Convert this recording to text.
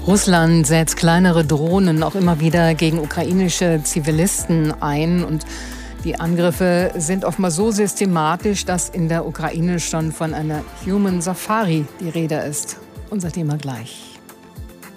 Russland setzt kleinere Drohnen auch immer wieder gegen ukrainische Zivilisten ein. Und die Angriffe sind offenbar so systematisch, dass in der Ukraine schon von einer Human Safari die Rede ist. Unser Thema gleich.